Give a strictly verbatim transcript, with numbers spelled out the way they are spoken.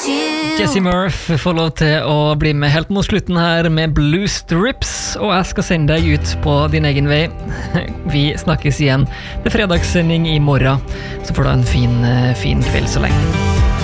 Jessie Murph får lov til å bli med helt mot slutten her med Blue Strips, og jeg skal sende deg ut på din egen vei. Vi snakkes igjen til fredagssending i morgen, så får du en fin, fin kveld så lenge.